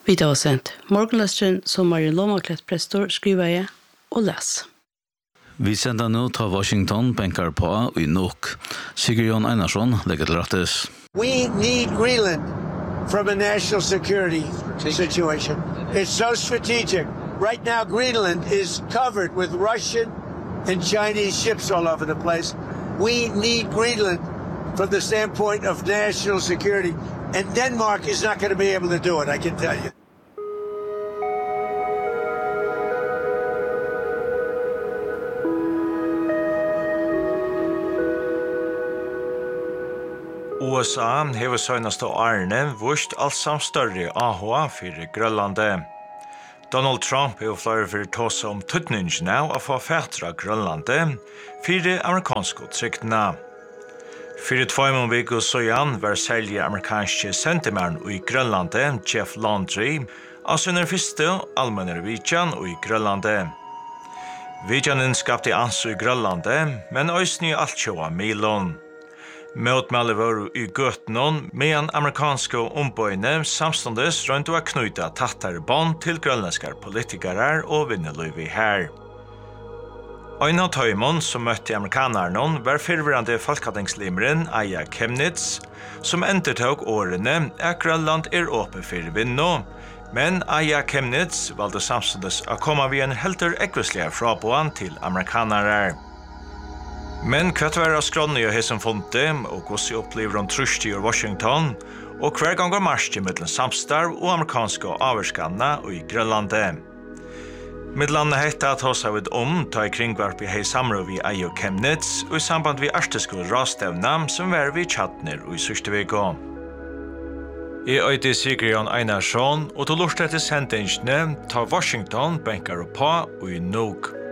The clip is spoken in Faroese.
Vi har sendt morgenløsteren som Marie Lomaklett prestor skriver jeg og les. Vi sender nå til Washington, bänkar på i Nuuk. Sigurd Jon Einarsson legger til rettes. We need Greenland from a national security situation. It's so strategic. Right now, Greenland is covered with Russian and Chinese ships all over the place. We need Greenland from the standpoint of national security. And Denmark is not going to be able to do it, I can tell you. USA hever søgnaste årene vurst allsam større AHA for Grønlandet. Donald Trump hever flere for tåse om tøtningene av å få fætra Grønlandet for amerikanske tryktene. For 2 måneder siden var særlig amerikanske sentimeren i Grønlandet, Jeff Landry, altså under første allmenne vidjan i Grønlandet. Vidjanen skapte ansvar i Grønlandet, men også nye altkjøa Milon. Møtmelde var i Gøtnon, medan amerikanske ombøyene samståndes rundt å knyta tattere bånd til grønlandske politikere og vinneløyve her. Ein av tøymon som møtte amerikanerne var fyrverande folketingslimeren Aya Chemnitz, som endertog årene at Grønland åpen for vinno, men Aya Chemnitz valgte samståndes å komme ved en helter ekvislige frabåen til amerikanere. Men hva var skrånne i hessen fonte, og hvordan opplever hun trusht i Washington, og hver gang var marsje mellom samstarv og amerikanske avvarskanene i Grønlandet. Midlandet hette at hos av et ta i kringvarp i hei samråd i Aya Chemnitz, og i samband vi artesko rastevna som var vi tjattner og i Sørstevego. I øyde Sigurd Jon Einarsson, og til lort etter sendingene ta Washington, bänkar og på og i Nuuk.